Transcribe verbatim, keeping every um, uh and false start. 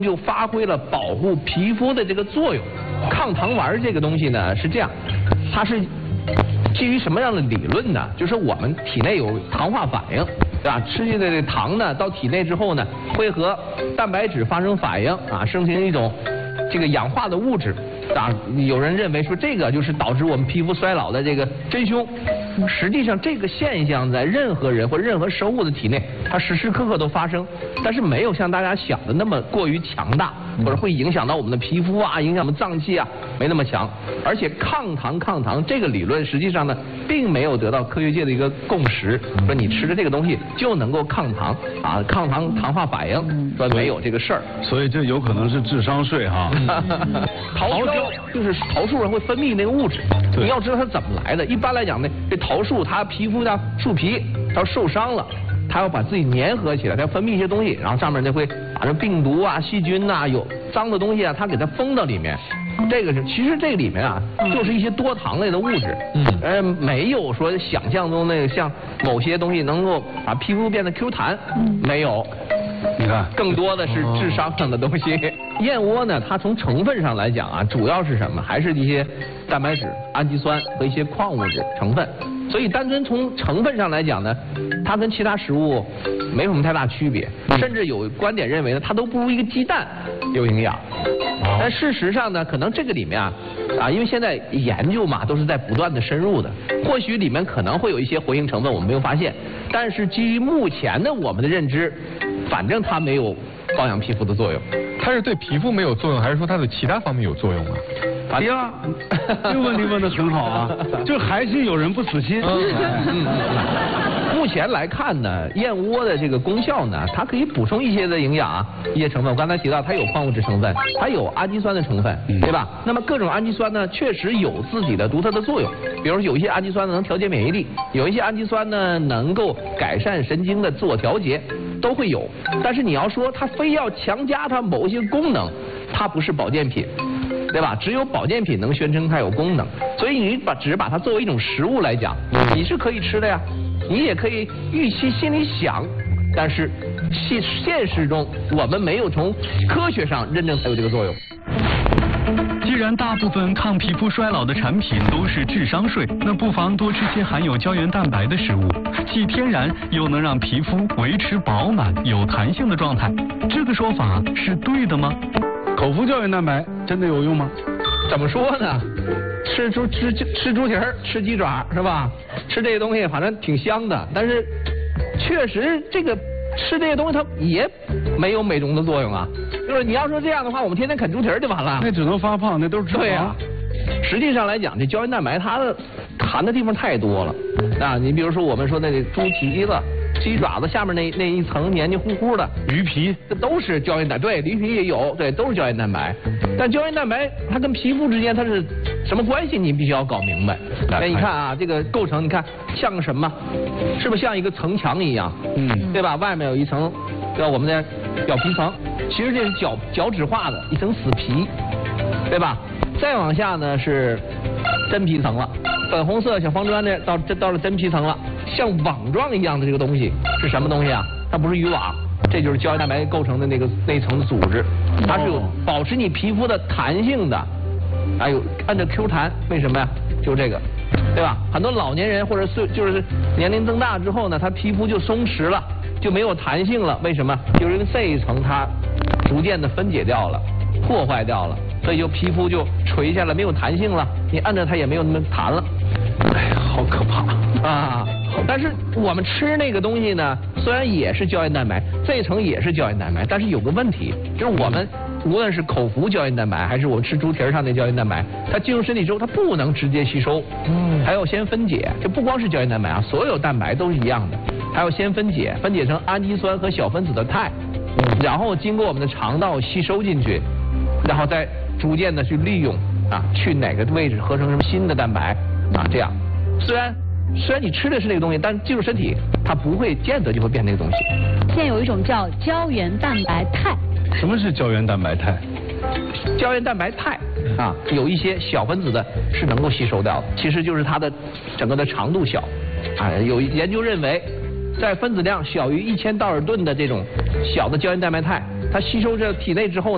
就发挥了保护皮肤的这个作用。抗糖丸这个东西呢是这样，它是基于什么样的理论呢？就是我们体内有糖化反应，对吧？吃进的这糖呢到体内之后呢，会和蛋白质发生反应啊，生成一种这个氧化的物质啊。有人认为说这个就是导致我们皮肤衰老的这个真凶。实际上，这个现象在任何人或任何生物的体内，它时时刻刻都发生，但是没有像大家想的那么过于强大，或者会影响到我们的皮肤啊，影响我们脏器啊，没那么强。而且抗糖抗糖这个理论，实际上呢，并没有得到科学界的一个共识，说你吃的这个东西就能够抗糖啊，抗糖糖化反应，说没有这个事儿。 所以这有可能是智商税哈。 桃胶就是桃树上会分泌那个物质，你要知道它怎么来的。一般来讲呢，这桃树它皮肤的树皮它受伤了，它要把自己粘合起来，它要分泌一些东西，然后上面就会把这病毒啊、细菌呐、有脏的东西啊，它给它封到里面。这个是其实这里面啊，就是一些多糖类的物质，嗯，呃，没有说想象中那个像某些东西能够把皮肤变得 Q 弹，没有。 你看， 更多的是智商上的东西。燕窝呢，它从成分上来讲啊，主要是什么？还是一些蛋白质、氨基酸和一些矿物质成分。所以单纯从成分上来讲呢，它跟其他食物没什么太大区别，甚至有观点认为呢，它都不如一个鸡蛋有营养。但事实上呢，可能这个里面啊，啊，因为现在研究嘛，都是在不断的深入的，或许里面可能会有一些活性成分我们没有发现，但是基于目前的我们的认知，反正它没有保养皮肤的作用。 它是对皮肤没有作用，还是说它的其他方面有作用啊？ 哎呀，这个问题问得很好啊，就还是有人不死心。 嗯，目前来看呢，燕窝的这个功效呢，它可以补充一些的营养啊，一些成分。我刚才提到它有矿物质成分，它有氨基酸的成分，对吧？那么各种氨基酸呢，确实有自己的独特的作用。比如说有一些氨基酸呢能调节免疫力，有一些氨基酸呢能够改善神经的自我调节，都会有。但是你要说它非要强加它某些功能，它不是保健品。对吧？只有保健品能宣称它有功能，所以你把只是把它作为一种食物来讲，你是可以吃的呀，你也可以预期心里想，但是现现实中我们没有从科学上认证它有这个作用。 既然大部分抗皮肤衰老的产品都是智商税，那不妨多吃些含有胶原蛋白的食物，既天然又能让皮肤维持饱满有弹性的状态。这个说法是对的吗？ 口服胶原蛋白真的有用吗？ 怎么说呢？吃猪吃吃猪蹄儿，吃鸡爪是吧？吃这些东西反正挺香的，但是确实这个吃这些东西它也没有美容的作用啊。就是你要说这样的话，我们天天啃猪蹄儿就完了。 那只能发胖，那都是脂肪。 对啊，实际上来讲，这胶原蛋白它的含的地方太多了啊。你比如说我们说那个猪蹄子。鸡爪子下面那那一层黏黏糊糊的驴皮， 这都是胶原蛋白。对，驴皮也有，对，都是胶原蛋白。但胶原蛋白它跟皮肤之间它是什么关系？你必须要搞明白。哎，你看啊，这个构成，你看像个什么？是不是像一个层墙一样？嗯，对吧？外面有一层叫我们的表皮层，其实这是角角质化的一层死皮，对吧？再往下呢是真皮层了。粉红色小方砖的到这到了真皮层了，像网状一样的这个东西是什么东西啊？它不是渔网，这就是胶原蛋白构成的那个那层的组织，它是有保持你皮肤的弹性的，还有按照 Q 弹，为什么呀？就这个，对吧？很多老年人或者岁就是年龄增大之后呢，他皮肤就松弛了，就没有弹性了，为什么？就是因为这一层它逐渐的分解掉了，破坏掉了，所以就皮肤就垂下来，没有弹性了，你按着它也没有那么弹了。 哎呀，好可怕啊！但是我们吃那个东西呢，虽然也是胶原蛋白，这一层也是胶原蛋白，但是有个问题，就是我们无论是口服胶原蛋白，还是我们吃猪蹄儿上的胶原蛋白，它进入身体之后，它不能直接吸收，嗯，还要先分解。这不光是胶原蛋白啊，所有蛋白都是一样的，还要先分解，分解成氨基酸和小分子的肽，嗯，然后经过我们的肠道吸收进去，然后再逐渐的去利用啊，去哪个位置合成什么新的蛋白。啊，这样，虽然虽然你吃的是那个东西，但进入身体，它不会见得就会变那个东西。 现在有一种叫胶原蛋白肽。 什么是胶原蛋白肽？ 胶原蛋白肽啊，有一些小分子的是能够吸收掉的，其实就是它的整个的长度小。啊，有研究认为，在分子量小于一千道尔顿的这种小的胶原蛋白肽，它吸收这体内之后呢。